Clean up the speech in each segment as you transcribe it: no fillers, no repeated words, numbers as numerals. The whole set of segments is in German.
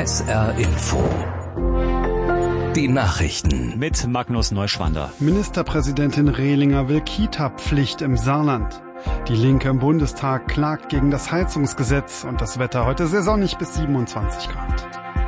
SR Info. Die Nachrichten mit Magnus Neuschwander. Ministerpräsidentin Rehlinger will Kita-Pflicht im Saarland. Die Linke im Bundestag klagt gegen das Heizungsgesetz und das Wetter heute sehr sonnig bis 27 Grad.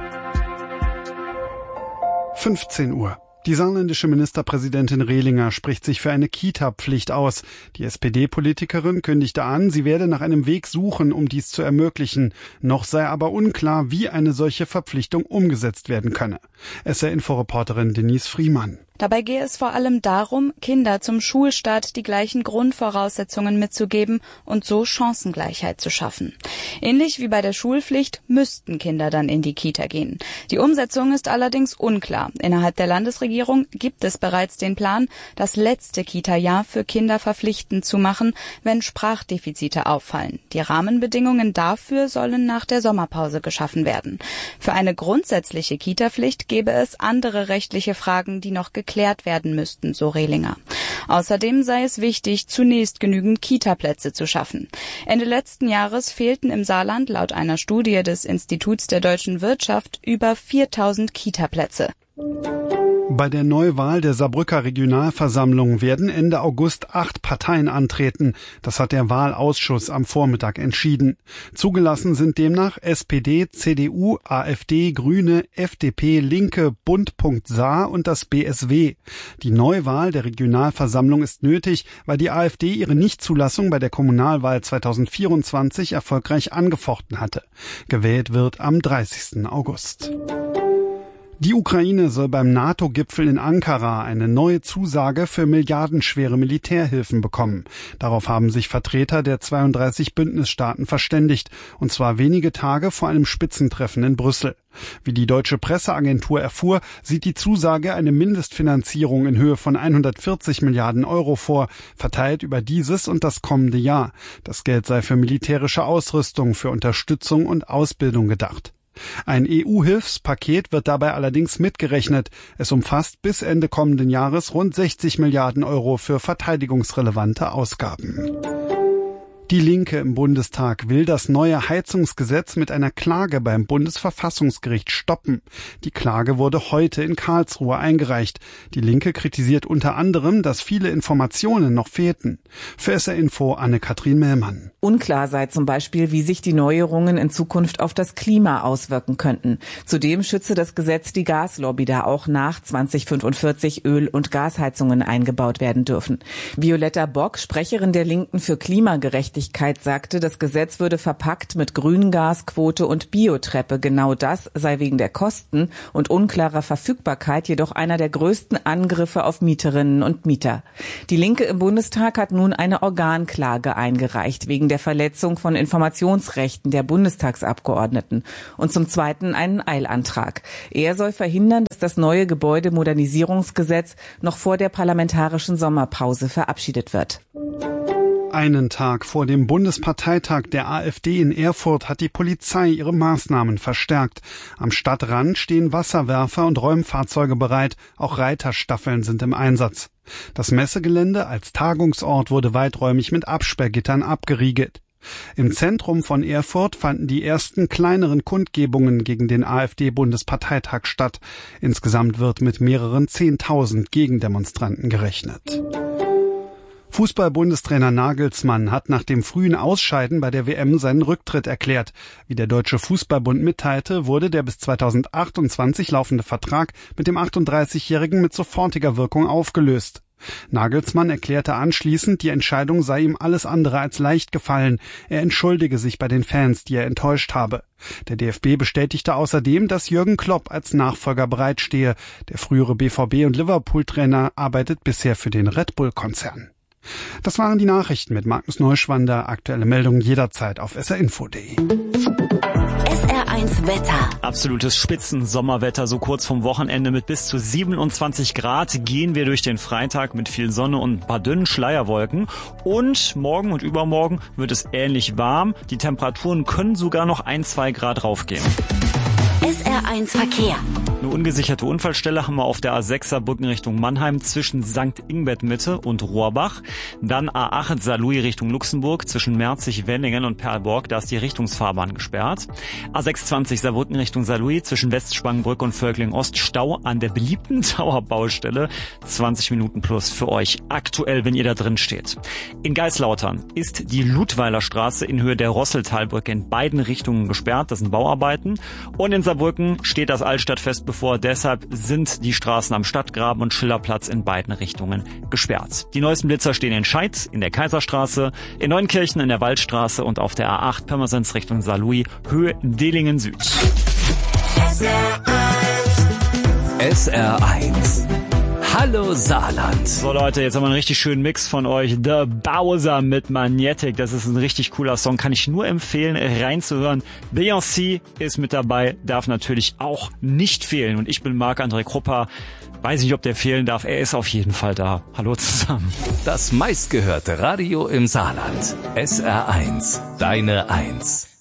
15 Uhr. Die saarländische Ministerpräsidentin Rehlinger spricht sich für eine Kita-Pflicht aus. Die SPD-Politikerin kündigte an, sie werde nach einem Weg suchen, um dies zu ermöglichen. Noch sei aber unklar, wie eine solche Verpflichtung umgesetzt werden könne. SR-Info-Reporterin Denise Friemann. Dabei gehe es vor allem darum, Kinder zum Schulstart die gleichen Grundvoraussetzungen mitzugeben und so Chancengleichheit zu schaffen. Ähnlich wie bei der Schulpflicht müssten Kinder dann in die Kita gehen. Die Umsetzung ist allerdings unklar. Innerhalb der Landesregierung gibt es bereits den Plan, das letzte Kita-Jahr für Kinder verpflichtend zu machen, wenn Sprachdefizite auffallen. Die Rahmenbedingungen dafür sollen nach der Sommerpause geschaffen werden. Für eine grundsätzliche Kita-Pflicht gäbe es andere rechtliche Fragen, die noch geklärt werden müssten, so Rehlinger. Außerdem sei es wichtig, zunächst genügend Kita-Plätze zu schaffen. Ende letzten Jahres fehlten im Saarland laut einer Studie des Instituts der deutschen Wirtschaft über 4000 Kita-Plätze. Bei der Neuwahl der Saarbrücker Regionalversammlung werden Ende August 8 Parteien antreten. Das hat der Wahlausschuss am Vormittag entschieden. Zugelassen sind demnach SPD, CDU, AfD, Grüne, FDP, Linke, Bund.Saar und das BSW. Die Neuwahl der Regionalversammlung ist nötig, weil die AfD ihre Nichtzulassung bei der Kommunalwahl 2024 erfolgreich angefochten hatte. Gewählt wird am 30. August. Die Ukraine soll beim NATO-Gipfel in Ankara eine neue Zusage für milliardenschwere Militärhilfen bekommen. Darauf haben sich Vertreter der 32 Bündnisstaaten verständigt, und zwar wenige Tage vor einem Spitzentreffen in Brüssel. Wie die deutsche Presseagentur erfuhr, sieht die Zusage eine Mindestfinanzierung in Höhe von 140 Milliarden Euro vor, verteilt über dieses und das kommende Jahr. Das Geld sei für militärische Ausrüstung, für Unterstützung und Ausbildung gedacht. Ein EU-Hilfspaket wird dabei allerdings mitgerechnet. Es umfasst bis Ende kommenden Jahres rund 60 Milliarden Euro für verteidigungsrelevante Ausgaben. Die Linke im Bundestag will das neue Heizungsgesetz mit einer Klage beim Bundesverfassungsgericht stoppen. Die Klage wurde heute in Karlsruhe eingereicht. Die Linke kritisiert unter anderem, dass viele Informationen noch fehlten. Für SR Info Anne-Kathrin Mellmann. Unklar sei zum Beispiel, wie sich die Neuerungen in Zukunft auf das Klima auswirken könnten. Zudem schütze das Gesetz die Gaslobby, da auch nach 2045 Öl- und Gasheizungen eingebaut werden dürfen. Violetta Bock, Sprecherin der Linken für Klimagerechtigkeit, sagte, das Gesetz würde verpackt mit Grüngasquote und Biotreppe. Genau das sei wegen der Kosten und unklarer Verfügbarkeit jedoch einer der größten Angriffe auf Mieterinnen und Mieter. Die Linke im Bundestag hat nun eine Organklage eingereicht wegen der Verletzung von Informationsrechten der Bundestagsabgeordneten und zum Zweiten einen Eilantrag. Er soll verhindern, dass das neue Gebäudemodernisierungsgesetz noch vor der parlamentarischen Sommerpause verabschiedet wird. Einen Tag vor dem Bundesparteitag der AfD in Erfurt hat die Polizei ihre Maßnahmen verstärkt. Am Stadtrand stehen Wasserwerfer und Räumfahrzeuge bereit, auch Reiterstaffeln sind im Einsatz. Das Messegelände als Tagungsort wurde weiträumig mit Absperrgittern abgeriegelt. Im Zentrum von Erfurt fanden die ersten kleineren Kundgebungen gegen den AfD-Bundesparteitag statt. Insgesamt wird mit mehreren 10.000 Gegendemonstranten gerechnet. Fußball-Bundestrainer Nagelsmann hat nach dem frühen Ausscheiden bei der WM seinen Rücktritt erklärt. Wie der Deutsche Fußballbund mitteilte, wurde der bis 2028 laufende Vertrag mit dem 38-Jährigen mit sofortiger Wirkung aufgelöst. Nagelsmann erklärte anschließend, die Entscheidung sei ihm alles andere als leicht gefallen. Er entschuldige sich bei den Fans, die er enttäuscht habe. Der DFB bestätigte außerdem, dass Jürgen Klopp als Nachfolger bereitstehe. Der frühere BVB- und Liverpool-Trainer arbeitet bisher für den Red Bull-Konzern. Das waren die Nachrichten mit Magnus Neuschwander. Aktuelle Meldungen jederzeit auf srinfo.de. SR1 Wetter. Absolutes Spitzensommerwetter, so kurz vom Wochenende mit bis zu 27 Grad gehen wir durch den Freitag mit viel Sonne und ein paar dünnen Schleierwolken. Und morgen und übermorgen wird es ähnlich warm. Die Temperaturen können sogar noch 1-2 Grad raufgehen. SR1 Verkehr. Eine ungesicherte Unfallstelle haben wir auf der A6 Saarbrücken Richtung Mannheim zwischen St. Ingbert Mitte und Rohrbach. Dann A8 Saarlouis Richtung Luxemburg zwischen Merzig-Wenningen und Perlborg. Da ist die Richtungsfahrbahn gesperrt. A620 Saarbrücken Richtung Saarlouis zwischen Westspangenbrück und Völkling-Ost. Stau an der beliebten Dauerbaustelle. 20 Minuten plus für euch aktuell, wenn ihr da drin steht. In Geislautern ist die Ludweiler Straße in Höhe der Rosseltalbrücke in beiden Richtungen gesperrt. Das sind Bauarbeiten. Und in Saarbrücken steht das Altstadtfest bevor. Deshalb sind die Straßen am Stadtgraben und Schillerplatz in beiden Richtungen gesperrt. Die neuesten Blitzer stehen in Scheidt, in der Kaiserstraße, in Neunkirchen, in der Waldstraße und auf der A8 Pirmasens Richtung Saarlouis, Höhe Delingen Süd. SR1. Hallo Saarland. So Leute, jetzt haben wir einen richtig schönen Mix von euch. The Bowser mit Magnetic. Das ist ein richtig cooler Song. Kann ich nur empfehlen, reinzuhören. Beyoncé ist mit dabei, darf natürlich auch nicht fehlen. Und ich bin Marc-André Krupper. Weiß nicht, ob der fehlen darf. Er ist auf jeden Fall da. Hallo zusammen. Das meistgehörte Radio im Saarland. SR1. Deine 1.